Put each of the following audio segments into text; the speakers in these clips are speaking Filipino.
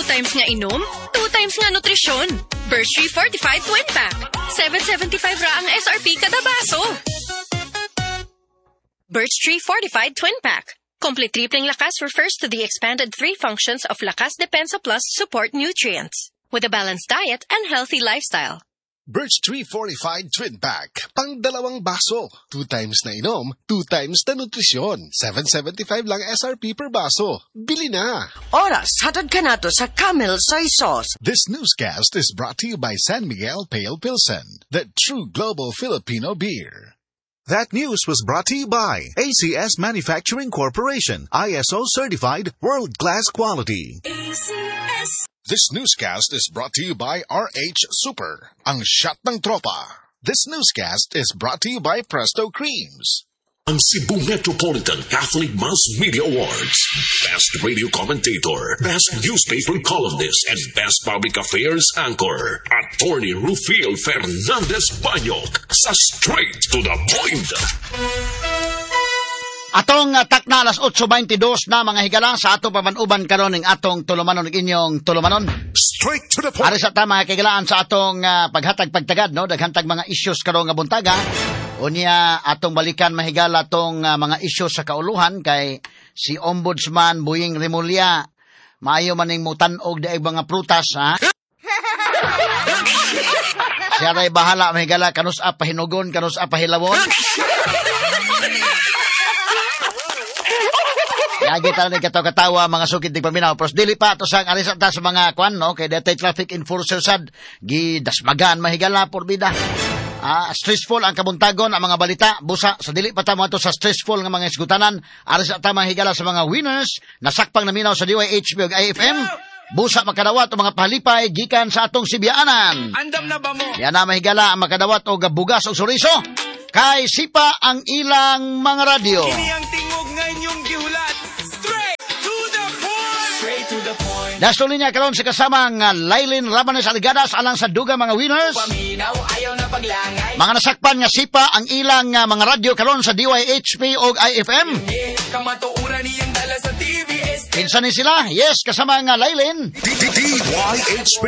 2 times nga inom, 2 times nga nutrisyon. Birch Tree Fortified Twin Pack. 7.75 ra ang SRP kada baso. Birch Tree Fortified Twin Pack. Complete tripling lakas refers to the expanded 3 functions of Lakas Depensa Plus support nutrients with a balanced diet and healthy lifestyle. Birch Tree Fortified Twin Pack. Pang 2 baso. 2 times na inom, 2 times na nutrisyon. 7.75 lang SRP per baso. Bili na! Oras, hatod ka na to sa Camel Soy Sauce. This newscast is brought to you by San Miguel Pale Pilsen, the true global Filipino beer. That news was brought to you by ACS Manufacturing Corporation, ISO certified world-class quality. ACS. This newscast is brought to you by RH Super, ang shot ng tropa. This newscast is brought to you by Presto Creams. Ang Cebu Metropolitan Catholic Mass Media Awards. Best Radio Commentator, Best Newspaper Columnist, and Best Public Affairs Anchor. Attorney Rufil Fernandez Banyok sa Straight to the Point. Atong takna alas 8:22 na mga higala sa atong pamanuban karon ning atong tulumanon ning inyong tulumanon. Straight to the point. Ari sa tama kahigalaan sa atong paghatag pagtagad no daghantag mga issues karon nga buntaga. Unya atong balikan mahigala tong mga isyu sa kauluhan kay si Ombudsman Boying Remulla maayo man ning mutan-og daig mga prutas ha. Siya ray bahala mahigala kanus a pahinugon kanus a pahilawon. Yagi talaga katawa mga sukid dig paminaw pros dili pa to sang alis ta sa mga kwan no kay detay traffic enforcer sad gidasmagan mahigala porbida. Stressful ang kabuntagon ang mga balita busa sa dili pa ta mo ato sa stressful nga mga isgutanan aris ta mahigala sa mga winners nasakpang naminaw sa DYHP ug IFM busa makadawat o mga palipay gikan sa atong Sibianan. Andam na ba mo? Yan na mahigala ang makadawat o bugas o suriso kay sipa ang ilang mga radyo. Kini ang tingog nga inyong gihulat. Straight to the point. Straight to the point. Dasto niya karon sa kasamang Lailin Rabanes Algadas alang sa dugang mga winners. Paminaw ayaw na paglangay. Mga nasakpan nga sipa ang ilang mga radyo karon sa DYHP o IFM. Kamatuuran niyang dala sa TVS. Pinsan ni sila, yes, kasama nga Lailin. DYHP.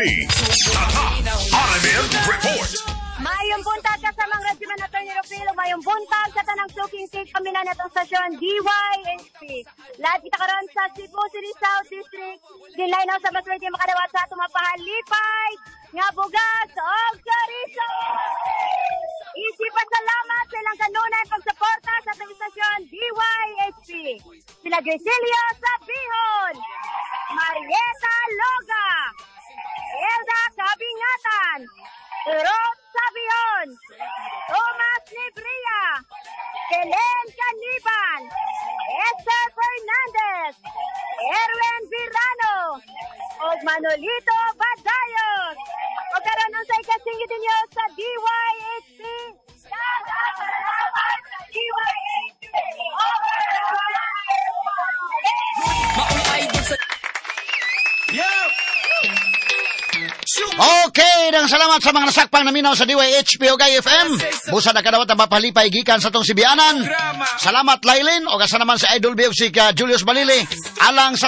RMN Report. Mayong buntag kasamang radyoman na Tony Rufil. Mayong buntag sa tanang suking state kami na natong stasyon DYHP. Lahat kita karon sa Cebu City South District. Dinlaynaw sa mas ready makadawat sa atong mapahalipay nga bugas o chorizo. Easy pasalamat sa ilang kanunay pagsuporta sa atong stasyon DYHP. Sila Gracilia Sabihon, Marieta Loga, Elda Kabingatan, Rod Sabion, Thomas Libria, Helen Caniban, Esther Fernandez, Erwin Virano, o Manolito Badayos. O karon nun sa ikasingit ninyo sa DYHP. Salamat sa DYHP. Okay, nang salamat sa mga nasakpang naminaw sa DYHP o IFM. Busa na kadawat ang mapalipay gikan sa tong Sibianan. Salamat Lailin o kasa naman sa Idol Music Julius Balili alang sa